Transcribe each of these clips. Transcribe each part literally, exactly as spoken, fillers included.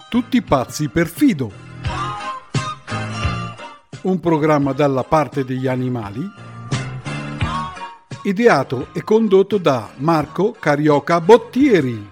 Tutti pazzi per Fido, un programma dalla parte degli animali, ideato e condotto da Marco Carioca Bottieri.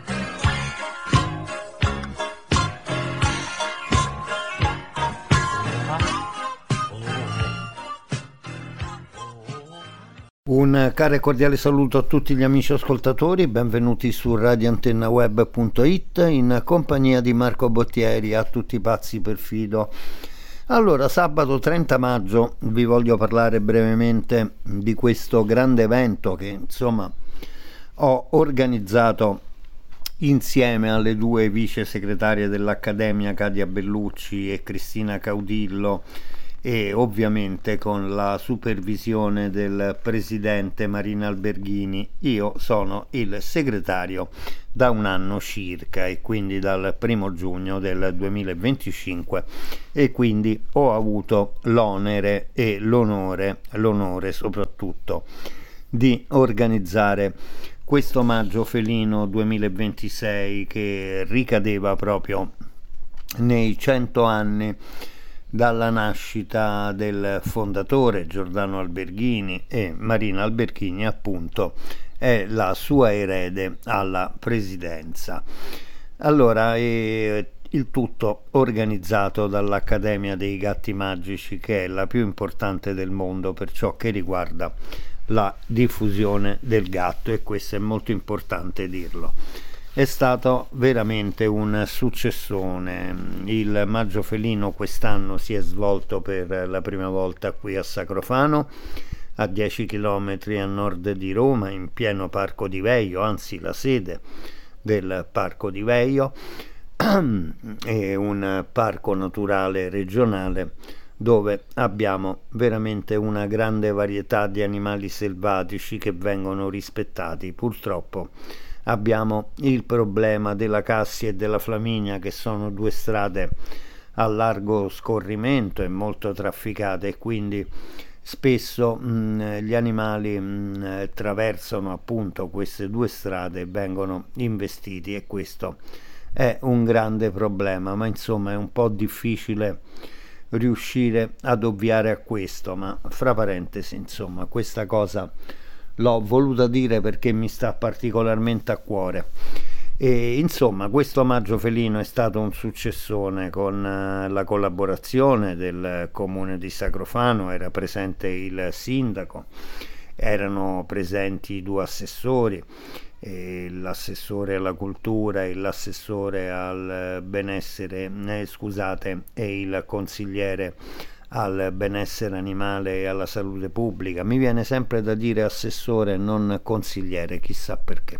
Un caro e cordiale saluto a tutti gli amici ascoltatori, benvenuti su radio antenna web punto it in compagnia di Marco Bottieri, a tutti pazzi per Fido. Allora, sabato trenta maggio vi voglio parlare brevemente di questo grande evento che insomma ho organizzato insieme alle due vice segretarie dell'Accademia, Katia Bellucci e Cristina Caudillo, e ovviamente con la supervisione del presidente Marina Alberghini. Io sono il segretario da un anno circa, e quindi dal primo giugno del duemilaventicinque, e quindi ho avuto l'onere e l'onore, l'onore soprattutto, di organizzare questo Maggio Felino duemilaventisei, che ricadeva proprio nei cento anni dalla nascita del fondatore Giordano Alberghini, e Marina Alberghini appunto è la sua erede alla presidenza. Allora, eh, il tutto organizzato dall'Accademia dei Gatti Magici, che è la più importante del mondo per ciò che riguarda la diffusione del gatto, e questo è molto importante dirlo. È stato veramente un successone. Il Maggio Felino quest'anno si è svolto per la prima volta qui a Sacrofano, a dieci chilometri a nord di Roma, in pieno Parco di Veio, anzi la sede del Parco di Veio, è un parco naturale regionale dove abbiamo veramente una grande varietà di animali selvatici che vengono rispettati. Purtroppo abbiamo il problema della Cassia e della Flaminia, che sono due strade a largo scorrimento e molto trafficate, e quindi spesso mh, gli animali mh, attraversano appunto queste due strade e vengono investiti, e questo è un grande problema. Ma insomma è un po' difficile riuscire ad ovviare a questo, ma fra parentesi insomma questa cosa l'ho voluta dire perché mi sta particolarmente a cuore. E insomma questo Maggio Felino è stato un successone, con uh, la collaborazione del comune di Sacrofano. Era presente il sindaco, erano presenti due assessori, eh, l'assessore alla cultura e l'assessore al benessere, eh, scusate, e il consigliere al benessere animale e alla salute pubblica. Mi viene sempre da dire assessore, non consigliere, chissà perché.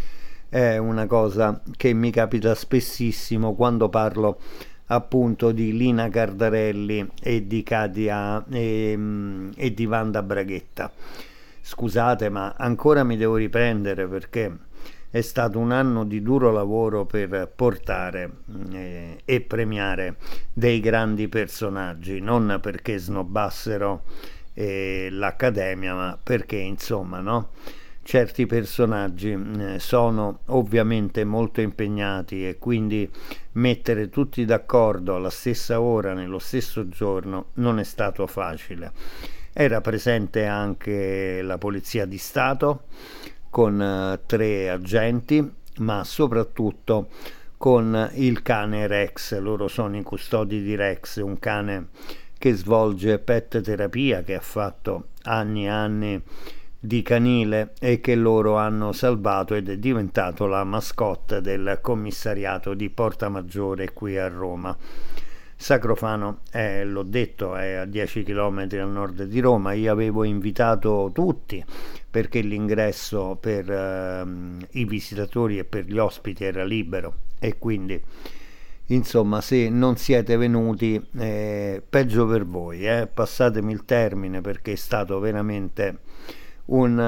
È una cosa che mi capita spessissimo quando parlo appunto di Lina Cardarelli e di Katia e, e di Wanda Braghetta. Scusate, ma ancora mi devo riprendere, perché è stato un anno di duro lavoro per portare eh, e premiare dei grandi personaggi, non perché snobbassero eh, l'Accademia, ma perché insomma, no? Certi personaggi eh, sono ovviamente molto impegnati, e quindi mettere tutti d'accordo alla stessa ora, nello stesso giorno, non è stato facile. Era presente anche la Polizia di Stato con uh, tre agenti, ma soprattutto con il cane Rex. Loro sono i custodi di Rex, un cane che svolge pet terapia, che ha fatto anni e anni di canile e che loro hanno salvato, ed è diventato la mascotte del commissariato di Porta Maggiore qui a Roma. Sacrofano, è, l'ho detto, è a dieci chilometri a nord di Roma. Io avevo invitato tutti, perché l'ingresso per uh, i visitatori e per gli ospiti era libero, e quindi insomma se non siete venuti eh, peggio per voi, eh? Passatemi il termine, perché è stato veramente un,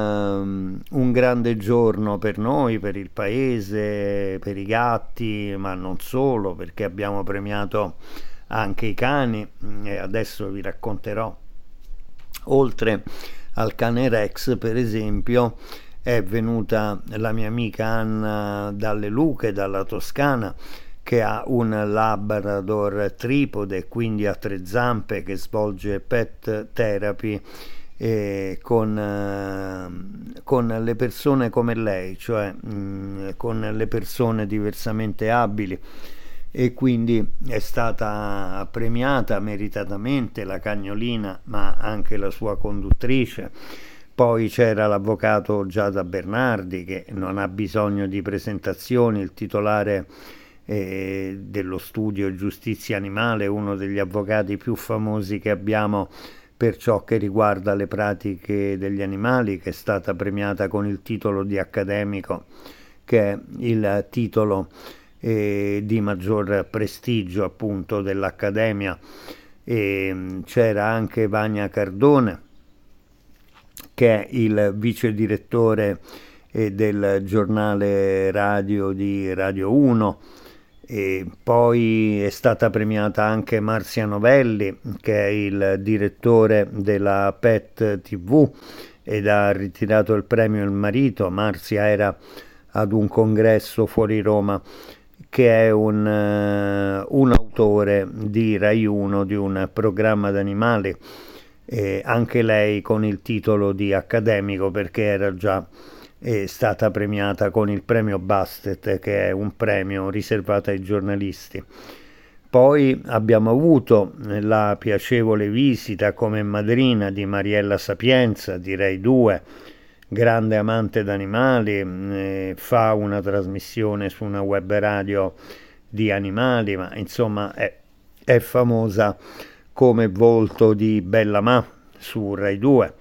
uh, un grande giorno per noi, per il paese, per i gatti, ma non solo, perché abbiamo premiato anche i cani, e adesso vi racconterò. Oltre al cane Rex, per esempio, è venuta la mia amica Anna dalle Luche, dalla Toscana, che ha un Labrador tripode, quindi a tre zampe, che svolge pet therapy eh, con, eh, con le persone come lei, cioè mh, con le persone diversamente abili, e quindi è stata premiata meritatamente la cagnolina, ma anche la sua conduttrice. Poi c'era l'avvocato Giada Bernardi, che non ha bisogno di presentazioni, il titolare eh, dello studio Giustizia Animale, uno degli avvocati più famosi che abbiamo per ciò che riguarda le pratiche degli animali, che è stata premiata con il titolo di accademico, che è il titolo eh, di maggior prestigio appunto dell'Accademia. E c'era anche Vania Cardone, che è il vice direttore eh, del giornale radio di Radio uno. E poi è stata premiata anche Marzia Novelli, che è il direttore della Pet tivù, ed ha ritirato il premio il marito. Marzia era ad un congresso fuori Roma, che è un, uh, un autore di Rai uno di un programma d'animali, eh, anche lei con il titolo di accademico, perché era già è stata premiata con il premio Bastet, che è un premio riservato ai giornalisti. Poi abbiamo avuto la piacevole visita come madrina di Mariella Sapienza di Rai due, grande amante d'animali, eh, fa una trasmissione su una web radio di animali, ma insomma è, è famosa come volto di Bella Ma su Rai due.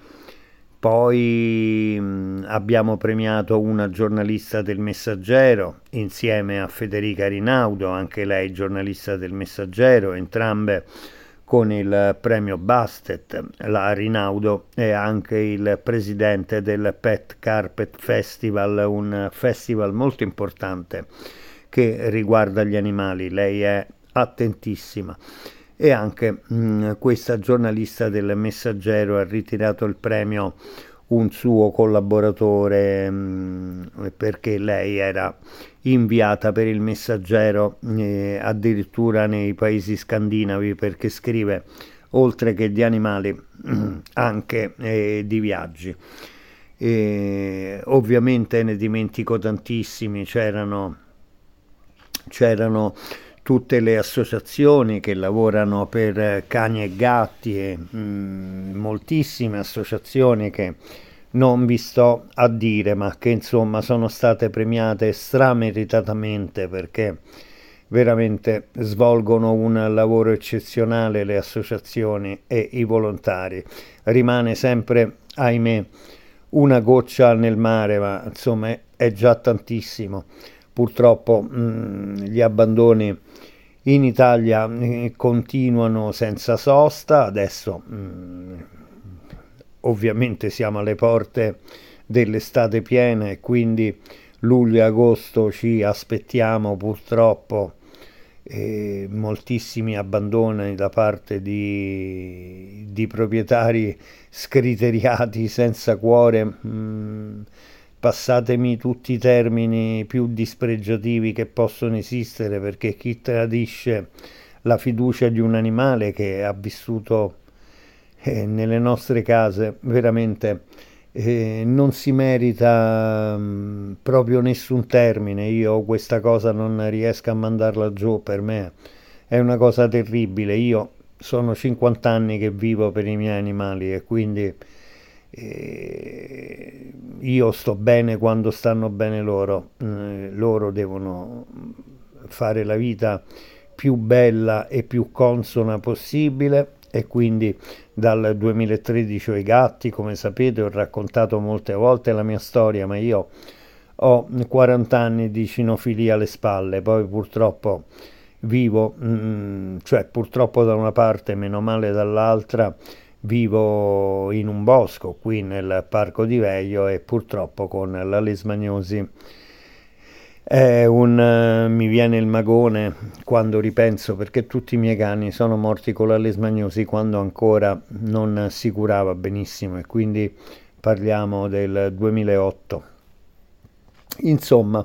Poi mh, abbiamo premiato una giornalista del Messaggero insieme a Federica Rinaudo, anche lei giornalista del Messaggero, entrambe con il premio Bastet. La Rinaudo è anche il presidente del Pet Carpet Festival, un festival molto importante che riguarda gli animali. Lei è attentissima. E anche mh, questa giornalista del Messaggero ha ritirato il premio un suo collaboratore, mh, perché lei era inviata per il Messaggero eh, addirittura nei paesi scandinavi, perché scrive oltre che di animali anche eh, di viaggi. E ovviamente ne dimentico tantissimi, c'erano c'erano tutte le associazioni che lavorano per cani e gatti, e mh, moltissime associazioni che non vi sto a dire, ma che insomma sono state premiate strameritatamente, perché veramente svolgono un lavoro eccezionale le associazioni e i volontari. Rimane sempre, ahimè, una goccia nel mare, ma insomma è già tantissimo. Purtroppo mh, gli abbandoni in Italia eh, continuano senza sosta. Adesso mh, ovviamente siamo alle porte dell'estate piena, e quindi luglio e agosto ci aspettiamo purtroppo eh, moltissimi abbandoni da parte di, di proprietari scriteriati senza cuore. mh, Passatemi tutti i termini più dispregiativi che possono esistere, perché chi tradisce la fiducia di un animale che ha vissuto eh, nelle nostre case veramente eh, non si merita mh, proprio nessun termine. Io questa cosa non riesco a mandarla giù, per me è una cosa terribile. Io sono cinquanta anni che vivo per i miei animali, e quindi E io sto bene quando stanno bene loro. Eh, loro devono fare la vita più bella e più consona possibile, e quindi dal duemilatredici ho i gatti, come sapete. Ho raccontato molte volte la mia storia, ma io ho quaranta anni di cinofilia alle spalle. Poi purtroppo vivo, mh, cioè purtroppo da una parte, meno male dall'altra, vivo in un bosco qui nel Parco di Veio, e purtroppo con la leishmaniosi è un, uh, mi viene il magone quando ripenso, perché tutti i miei cani sono morti con la leishmaniosi quando ancora non si curava benissimo, e quindi parliamo del duemilaotto. Insomma,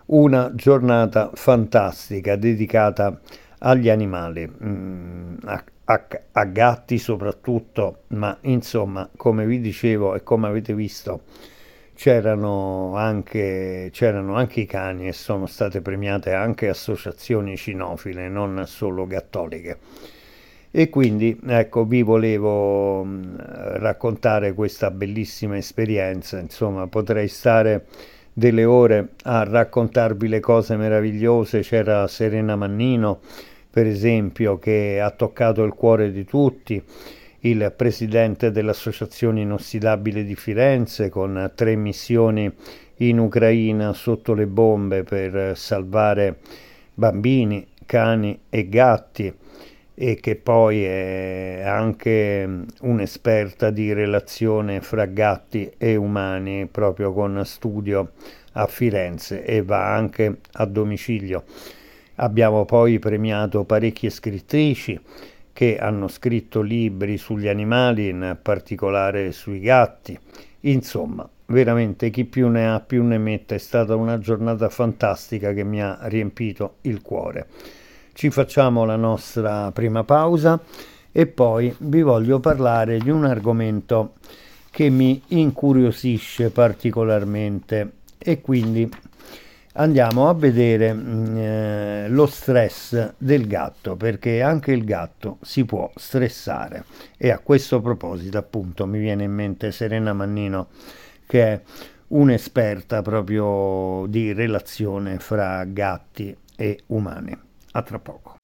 una giornata fantastica dedicata agli animali, mm, a, a, a gatti soprattutto, ma insomma, come vi dicevo e come avete visto, c'erano anche, c'erano anche i cani e sono state premiate anche associazioni cinofile, non solo gattoliche. E quindi ecco, vi volevo mh, raccontare questa bellissima esperienza. Insomma, potrei stare delle ore a raccontarvi le cose meravigliose. C'era Serena Mannino, per esempio, che ha toccato il cuore di tutti, il presidente dell'Associazione Inossidabile di Firenze, con tre missioni in Ucraina sotto le bombe per salvare bambini, cani e gatti, e che poi è anche un'esperta di relazione fra gatti e umani, proprio con studio a Firenze, e va anche a domicilio. Abbiamo poi premiato parecchie scrittrici che hanno scritto libri sugli animali, in particolare sui gatti. Insomma, veramente chi più ne ha più ne mette. È stata una giornata fantastica che mi ha riempito il cuore. Ci facciamo la nostra prima pausa e poi vi voglio parlare di un argomento che mi incuriosisce particolarmente, e quindi andiamo a vedere eh, lo stress del gatto, perché anche il gatto si può stressare. E a questo proposito, appunto, mi viene in mente Serena Mannino, che è un'esperta proprio di relazione fra gatti e umani. A tra poco.